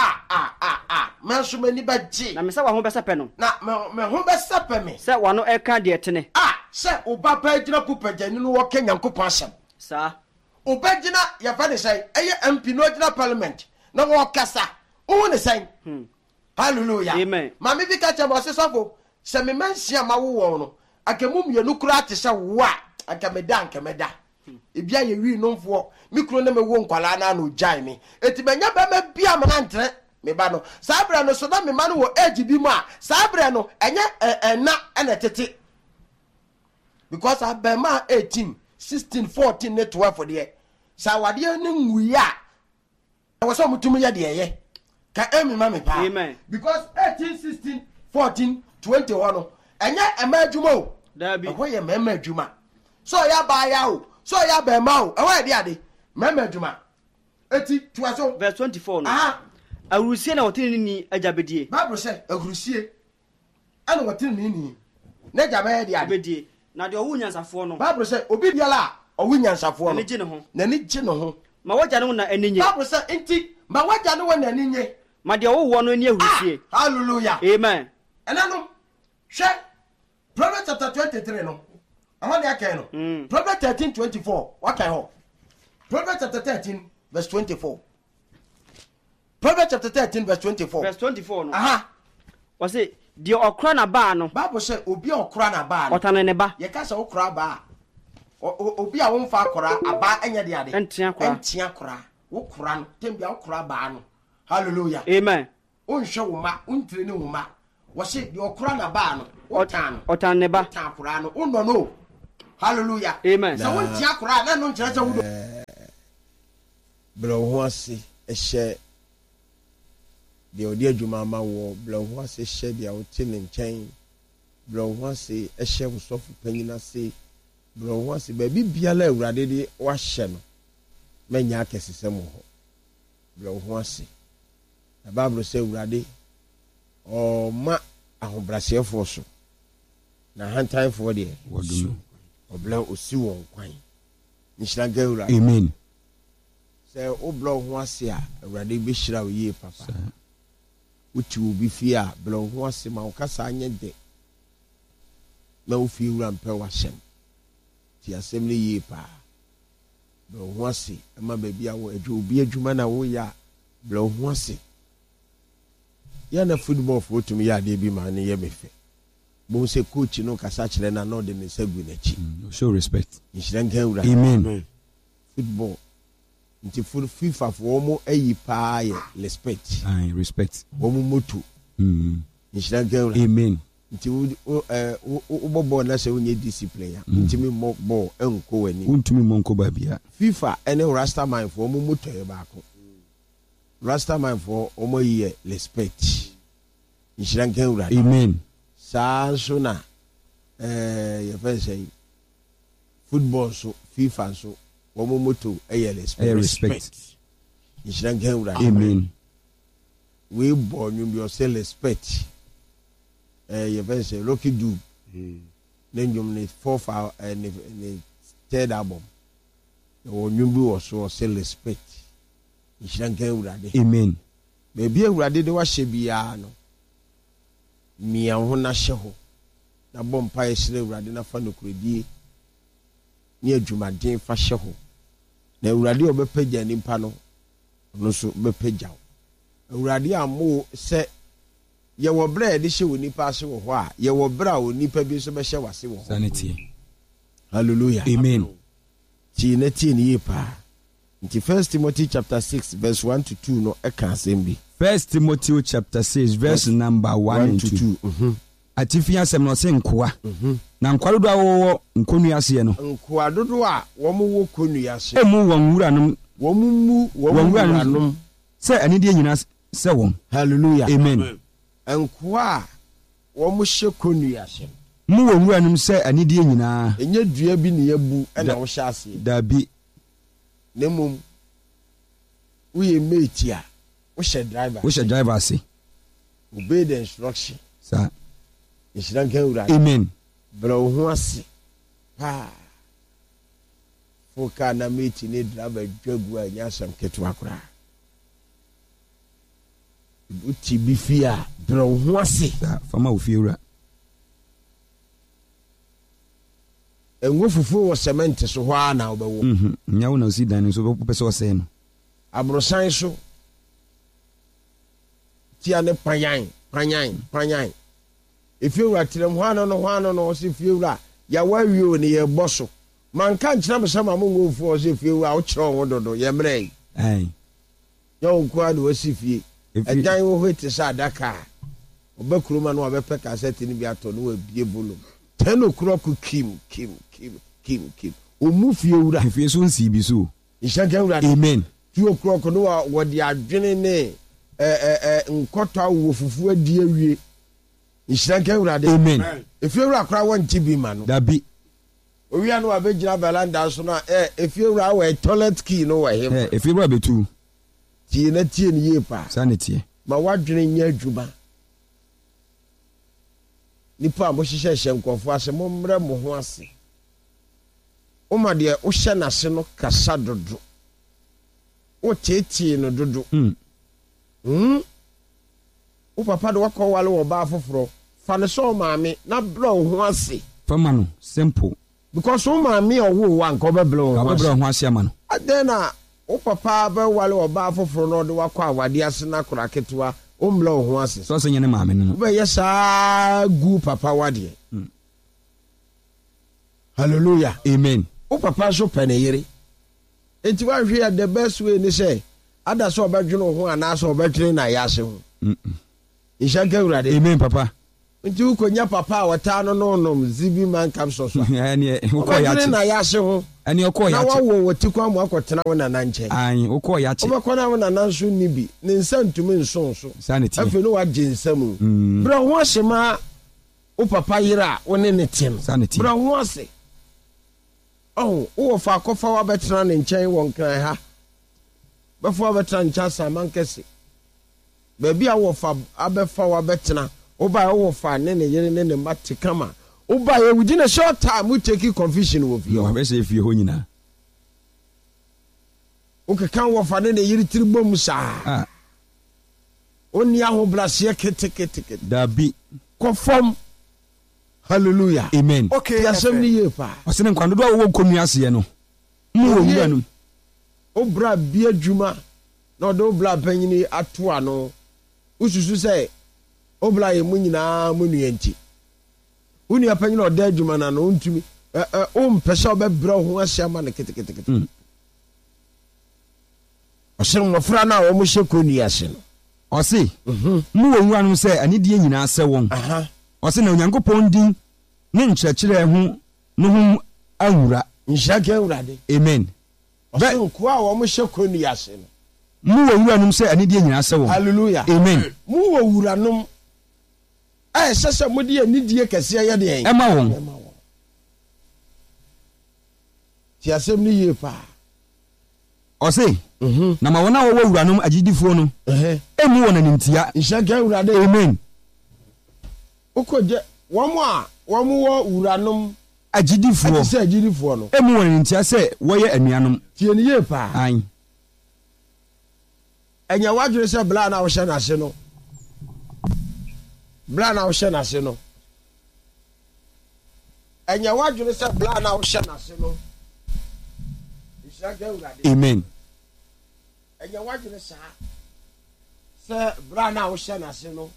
manso mani baji na me sa wa ho besepe no na me ho besepe me se wano eka de tene se oba pa gina ku pagani no wo Kenya nkopon asem sa oba gina ya fa ne sai eye MP no gina parliament na wo kasa o ne sai hallelujah amen mama bi ka cha bo se sofo se me mansia ma wo won no akemum ye no kura te se wo a akameda ebia ye wi no mfo mikro na me wo nkwala na no jai me eti benya ba ma bia ma ntre me ba no sabra no so na me ma no wo age bi mu a sabra no enye na ena tete because abema 18 16 14 ne 12 de sa wade ne nwuya e wo so mutum ye de ye ka emi ma me pa amen because 18 16 14 21 no enye ema adwuma o dabi ho ye mema adwuma so ya ba ya o so ya ba ma o e wa de ade mema adwuma eti tuaso verse 24 no awurusie na wotini ni ajabedie Bible say awurusie ana wotini ni na jabe de ade bedie na de owu nyansafo no Bible say obi biala owu nyansafo no na ji ne ho ma waja no na aninye Bible say enti ma waja no na aninye ma de owu no ani awurusie hallelujah amen enano hwe Proverbs chapter 23 no ahon ya kan no Proverbs 13:24 wakan ho Proverbs chapter 13 verse 24 Proverbs chapter 13 verse 24 verse 24 no wase de okra na ba no Bible say obi okra na ba no otane ne ba ye ka say okra ba obi a won fa akora aba enya de ade entia akora wo kora no tembia wo kora ba no hallelujah amen onhwe wo ma untire ne wo ma wo se de okora na ba no otan ne ba tan akora no unno no hallelujah amen so wontia akora na no nkyerɛ sɛ wo do bro ho ase ehye de odi adwuma ma wo bro ho ase ehye de a wo te ne nkyɛn bro ho ase ehye wo sɔfo panyina se bro ho ase ba bibiala awurade de wa hye no manya akɛsesɛ mo ho bro ho ase na bible sɛ awurade o ma ahobrasefo so na hantanfo de wodum obla osi won kwan nhyira ga awurade amen sɛ o blo ho ase a awurade be hyira wo yie papa uti obi fi a blo ho ase ma wo kasa anye de na wo fi wura mpɛ wa hyɛm ti asɛm ne yie pa blo ho ase ma ba bia wo adwo obi adwuma na wo ya blo ho ase ya na football fo tumi ya de bi ma ne ye mefe bo se coach no kasa kyerɛ na no de ne sagu na chi show respect nhyira nka wura amen football nti FIFA fo mo ayi pa ye respect respect wo mo moto nhyira nka wura amen nti wo bobo na se wonye discipline ya nti me mo ball enko wani untumi monko ba bia FIFA ene Rastaman fo mo moto ye ba ko Rastaman fo o mo yi respect nhyira nka wura amen saa so na ye fa say football so FIFA so wo mo moto e respect nhyira nka wura amen we born you be respect ye fa say Rocky Dube then you need 4 and the third album o nyumbu was so respect nhyira nka wura amen baby awurade de wa hye bia no mia ho na hye ho na bompa yesire awurade na fa nokuredie ni adwumaden fa hye ho na awurade obepagya nimpa no no so bepagya awurade amo se ye wo bra de hye wo nipa ase wo ho a ye wo bra wo nipa bi so be hye wase wo ho sanity hallelujah amen ti na ti ni pa nti 1 Timothy chapter 6 verse 1 to 2 no e kan sembi 1 Timothy chapter 6 verse number 1 and 2 atifia asem no se nkoa na nkoa dodo awo nkonua ase no nkoa dodo a wo mo wo konua ase emu won wuranom wo mu wuranom se anidie nyina se won hallelujah amen nkoa wo mo hye konua ase mu won wuranom se anidie nyina enye dua bi ne yabu e na wo hye ase dabi nemum we mate a wo hye driver ase obey the instruction sa nhyira nka wura amen bro ho ase pa foka na mate ne driver dwagu a nya sam keto akora uti bi fi a bro ho ase fama wo fi wura enwo fufu wo cement so ho ana obewo nya wo na osi dan so be pese ose no abrosan so tia ne panyan if you are tiram hwana no si fiewura ya wawie ne ye boso man kan kira me sama mo ngofo si fiewura o kire wo dodo ye mrei ya onko ade wasi fie edan wo hwete sa adaka obakuruma no obepe cassette ni bi ato no abie bolo ten o'clock kim o mu fiewura fie so nsi bi so ishanka wura amen 2 o'clock no wo de adwene ne nkotwa wo fufu adi awie ishanka wura de amen efiewura akra won tibi ma no dabi owia no abegina veranda so na efiewura we toilet key no we him efiewura betu tie na tie ni ye pa sanity ma wadwene nya adwuma nipa mo hyehyɛ nkofo ase mo mra mo ho ase o ma de o hye na se no kasa dodo o tete no dodo o papa de wakɔ wale wo ba foforo fa ne so maame na bra wo ho ase fama no simple because o maame owo wa nko be bra wo ho ase ama no adena o papa be wale wo ba foforo no de wakɔ awade ase na kora ketewa o mla wo ho ase so se nyene maame no be yesa gu papa wade hallelujah amen o papa so peneyere enti wa hwe the best way ni say ada so obedwene ho ana so obetwene na yase ho Ishaka urade amen papa nti ukonya papa wata no zibi man kam so ene ukọ ya chi na yase ho ene ukọ ya chi na wawo watikwa mu akotena wo na nanche an ukọ ya chi obekona wo na nanso ni bi ne nsantumi nsonso sanity afi no wa jinsamu bra ho asema o papa yira wo ne ne tim sanity bra ho ase wo fa kofa wa betena ne nchen won kan ha before betena ncha saman kese baby a wo fa abefa wa betena oba wo fa ne ne yere ne ne mate kama oba ye within a short time we take confusion wo fi yo be say fi ho nyina o ke kan wo fa ne ne yere tiribom sa oni aho brase kete da bi conform hallelujah amen okay yasem ni ye pa o se ne kwando do wo konu ase no mu wo wura no obra bi adwuma na do bla panyini ato ano ususu say obla ye mu nyina mu nuanti uni apanyini oda adwuma na no ntumi o mpesa obebra ho asiama ne kete osem mo fra na o mo shekoni ase no o se mu wo wura no say ani die nyina ase won o se na onyankopon din ne nkyerɛkyerɛ ho no ho awura nhyaka urade amen osem ko a o mo shekoni ase no mu wo wura no say ani die nyina ase won hallelujah amen mu wo wura no sese mo die ni die kese ye de en ema won ti asem ni ye pa o se na ma wona wo wura no agidifo no emu wona nimtia nhyaka urade amen ukoje wo wo wura no agidifo se agidifo no emu wona nimtia se wo ye anuanom ti ni ye pa an enya wadwere se bla na wo hye na se no bla na wo hye na se no enya wadwere se bla na wo hye na se no nhyaka urade amen enya wadwere se bla na wo hye na se no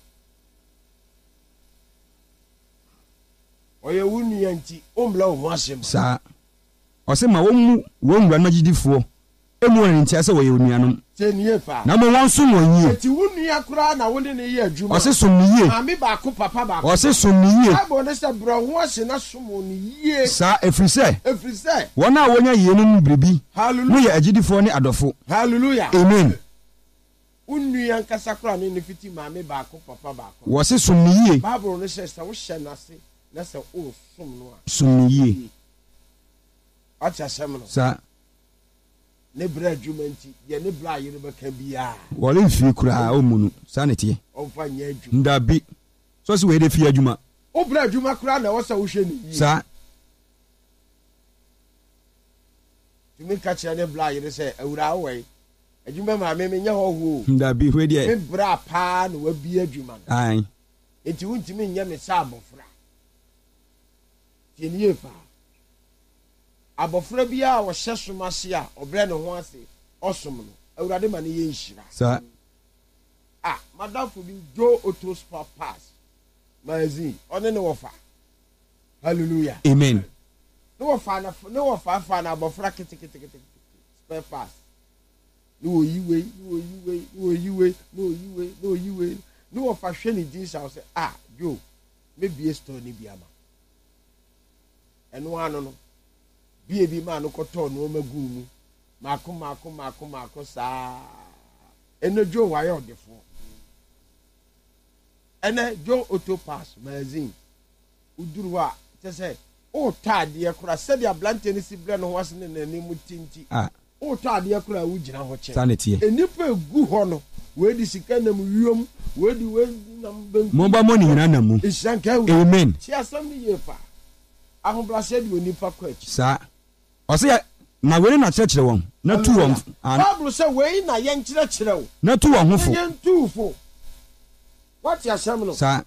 oye wunu yanti ombla wo asem sa o se ma wo mu wo wura no agidifo emu wona nimtia se wo ye onuanom tenie pa na mo won so won yie ti wunu yakura na wo ne ye adwuma o se som ni yie ami ba ko papa ba o se som ni yie abo ne se bro ho ase na som ni yie sa efrise efrise wona wonya yie no bribi hallelujah mo ye agidifo ne adofo hallelujah amen unu yankasa kura ne fiti ma ami ba ko papa ba ko wo se som ni yie bible ne se wo hye na se na se o som no a som ni yie acha sem no sa ne bra adwumanti ye ne bra yire beka bia wo le fi kura o munu sa ne tie o fa nya adwu nda bi so se we de fi adwuma o bra adwuma kura na wo se wo hwe ni yie sa tumi ka kire ne bra yire se awura wai adwuma ma me nya ho ho nda bi we me de bra pa na wa bi adwuma ai enti wuntimi nya me sa abofra tie nie pa abofra bia wo hye somase a obre ne ho ase osom no awurade ma ne ye nhira sa madafo bi jo auto spare pass magazine one ne wofa hallelujah amen ne wofa na abofra kete spare pass ne wo yiwe ne wofa hwe ne din sa say jo me bie store ni bia ma eno ano no bie bi ma no koto no magu mu mako saa eno jo wa yo defo ene jo auto pass magazine uduru a te say o tade ekura se dia blante ni sibre no ho ase ne nani mu tinti o tade ekura wo gina ho che sanity enipa egu ho no we di sika nam wiom we nam ben mo ba mo ni nyina na mu amen ti asam ni ye pa ahobrase di onipa kwachi sa o se na we na kyerɛkyerɛ won na tu won Bible say we na ye nkyerɛkyerɛ wo na tu won hofo ye ntufo what ya asam no sa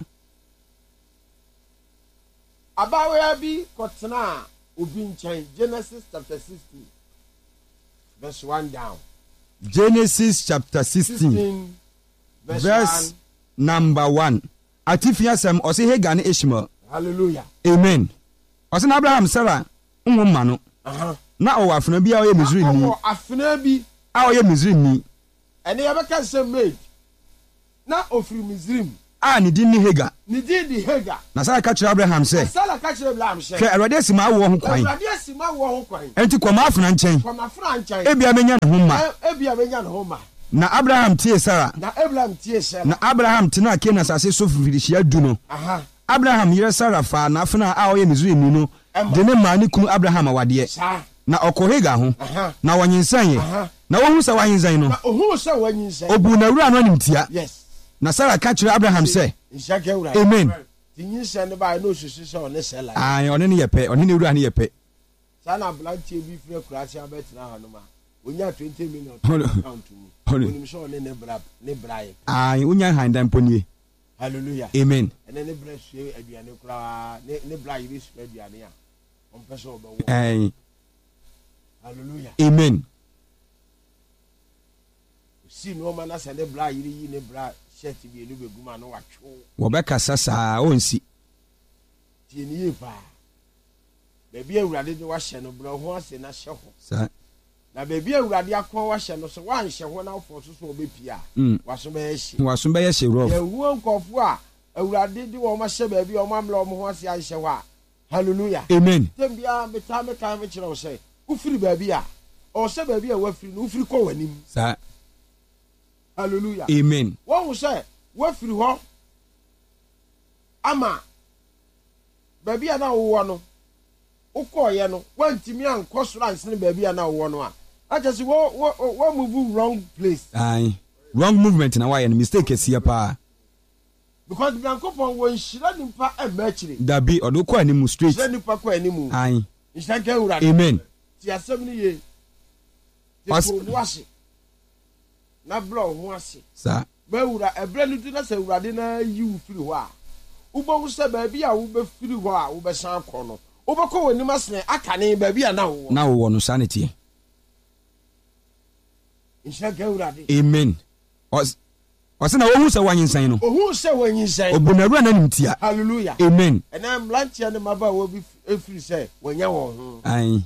abawa bi kotena obi nkyɛn Genesis chapter 16 verse 1 down Genesis chapter 16 verse number 1 atifia sam o se Hagar ne Ishmael hallelujah amen o se na Abraham Sarah nwoma no na ɔwɔ afena bi a ɔyɛ Misraim ni afena bi a ɔyɛ Misraim ni ɛne yɛbɛka sɛ maid na ofiri Misraim a ne din ni Hagar ne din di Hagar na Sara ka kyerɛ Abraham sɛ Sara ka kyerɛ Abraham sɛ hwɛ Awurade asi ma awo ho kwan enti kɔma afena nkyɛn ebia menya ne ho ma na Abraham tie Sara na Abraham tena Kanaan asase so firihyia du no Abraham yere Sara fa na afena a ɔyɛ Misraim ni no de ne maa ne kunu Abraham awadeɛ na ɔkɔ Hagar ho na wɔnyensan na wohu sɛ wɔnyensan no obu na wura no animtia na Sara ka kyerɛ Abraham sɛ amen ɔne ne yɛ pɛ ɔne ne wura ne yɛ pɛ saa na ablantie bi fira kurase abɛtena ha no ma onya 20 million account mu onim sɛ ɔne ne brae wonya handan ponie hallelujah amen ɛne ne bra sue aduane koraa ne brae bi sue aduane a ɔmpɛ sɛ ɔbɛwɔ hallelujah amen si no ma na sɛ ne brae yi ne brae shirt bi enu begum ano watwo wɔbɛkasa saa ɔnsi tie ne yie paa baabi awurade de wahyɛ no bra ho ase na hyɛ ho saa na baabi awurade akɔ wahyɛ no so wanhyɛ ho na afɔ so obepia waso bɛyɛ hye rof yɛwuo nkɔfo a awurade de wɔn ahyɛ baabi wɔn amla wɔn ho ase anhyɛ hɔ a hallelujah amen tembia meta meka me kyerɛ wo sɛ ufiri baabi a ɔhyɛ baabi a wafiri no ufiri kɔ w'anim saa hallelujah amen wɔn ho sɛ wafiri hɔ ama baabi a na wowɔ no wokɔɔyɛ no wantimi ankɔ soro ansene baabi a na wowɔ no a akyɛ sɛ wɔ move wrong place wrong movement na wayɛ no mistake kɛseɛ paa because Nyankopɔn wɔ nhyira nipa ɛmma akyire dabi ɔde kɔ animu straight nhyira nipa kɔ animu nhyira nka awurade amen ti asɛm no ye ti kuro ase na blɔ ho ase saa bɛwura ɛbrɛ no du na sɛ awurade na yi wo firi hɔ a wobɛwu sɛ baabi a wobɛfiri hɔ a wobɛsan kɔ no wobɛkɔ w'anim asene aka ne baabi a na wowɔ no saa ne teɛ nhyira nka awurade amen ɔsɛ na wohu sɛ wanyensan no ohu sɛ wanyensan obonawura na nimtia hallelujah amen ɛna mlantia ne maba a wɔbi efiri sɛ wanya wɔn ho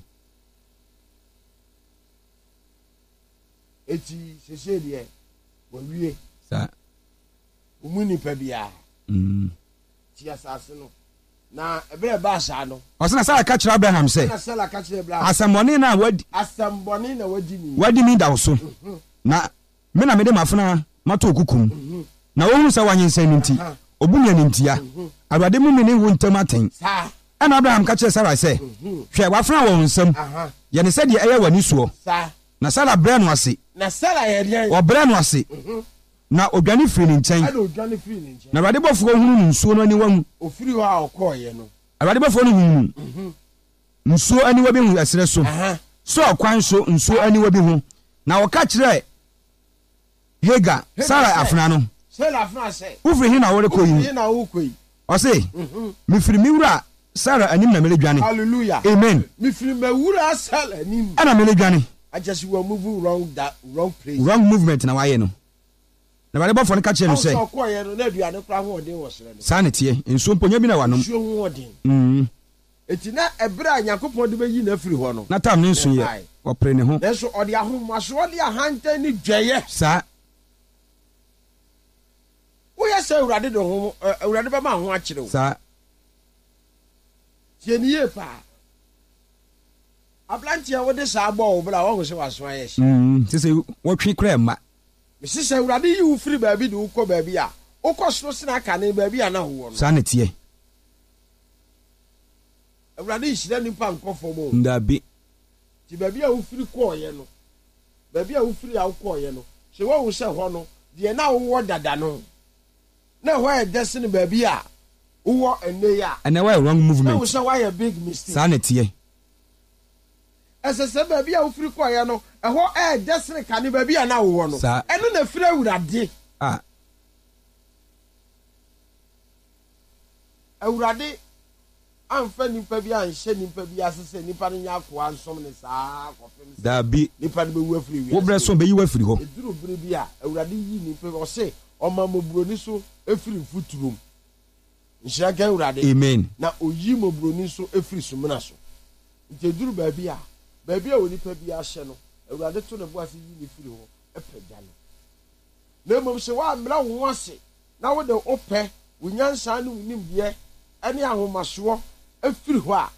eti sese deɛ wɔwie saa umu nipa biara ti asase no na ɛbɛrɛ ba asa no ɔsɛ na Sara ka kyerɛ Abraham sɛ asɛmmɔne na wadi mi da wo so na me na mede mafena mato okukum na wohu sɛ wanyensan no nti obu nya ne ntia Awurade mu me ne wo ntam aten ɛna Abraham ka kyerɛ Sara sɛ hwɛ wafena wɔ wo nsam yɛne sɛdeɛ ɛyɛ w'ani soɔ na Sara brɛ no ase ɔbrɛ no ase na odwane firi ne nkyɛn na Awurade bɔfoɔ hunu no nsuo no aniwa mu Awurade bɔfoɔ no hunu nsuo aniwa bi hu ɛserɛ so sɛ ɔkwan so nsuo aniwa bi ho na wɔka kyerɛ Hagar Sara afena no wofiri hi na wɔrekɔ yi ɔse mefiri me wura Sara anim na mele dwane amen ɛna mele dwane wrong movement na wayɛ no na Awurade bɔfoɔ no ka kyerɛ no sɛ saa ne teɛ nsuo mponya bi na wanom eti na ɛberɛ a Nyankopɔn de bɛyi na firi hɔ no na tam ne nso yɛ wɔpere ne ho nanso ɔde ahomasoɔ de ahantan ne dwɛyɛ saa woyɛ sɛ Awurade bɛma ho akyerɛ wo saa tie ne yie paa ablantia wode saa bɔ wo bra wɔho sɛ waso ayɛ hye sɛ wɔtwe koraa mma mesi sɛ Awurade yi wo firi baabi de wokɔ baabi a wokɔ soro sena aka ne baabi a na wowɔ no saa ne teɛ Awurade nhyira nipa nkɔfɔ mu ndabi ti baabi a wofiri kɔɔyɛ no baabi a wofiri a wokɔɔyɛ no sɛ wɔwo sɛ hɔ no deɛ na wowɔ dada no na hɔ yɛ dɛsene baabi a wowɔ ɛnɛ a ɛnɛ wɔyɛ wrong movement na wo sɛ wɔyɛ big mistake saa ne teɛ ɛsɛ sɛ baabi a wofiri kɔɔyɛ no ɛhɔ ɛyɛ dɛsene ka ne baabi a na wowɔ no ɛno na firi Awurade Awurade amfa nipa bi anhyɛ nipa bi ase sɛ nipa no nya akoa nsom ne saa kɔfem sɛ dabi nipa no bɛwu afiri wiase wobrɛ so bɛyi wafiri hɔ ɛduru bere bi a Awurade yi nipa bi ɔse ɔma mmɔborɔni so ɛfiri mfuturom nhyira nka Awurade amen na oyi mmɔborɔni so ɛfiri sumina so nti duru baabi a onipa bi ahye no awurade to ne bo ase yi ne firi ho epagya no na mmom se wa mra wo ase na wo de opɛ wo nyansa ne wo nimdeɛ ɛne ahomasoɔ afiri hɔ a